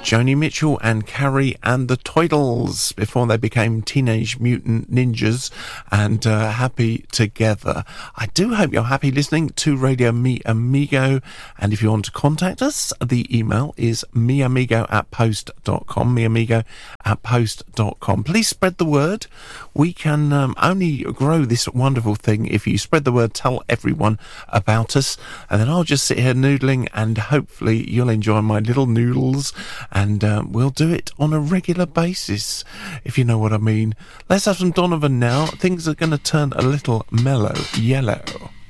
Joni Mitchell and Carrie and the Toidles before they became Teenage Mutant Ninjas and Happy Together. I do hope you're happy listening to Radio Mi Amigo, and if you want to contact us, the email is miamigo@post.com, miamigo@post.com. Please spread the word. We can only grow this wonderful thing if you spread the word, tell everyone about us, and then I'll just sit here noodling and hopefully you'll enjoy my little noodles. And we'll do it on a regular basis, if you know what I mean. Let's have some Donovan now. Things are going to turn a little mellow yellow.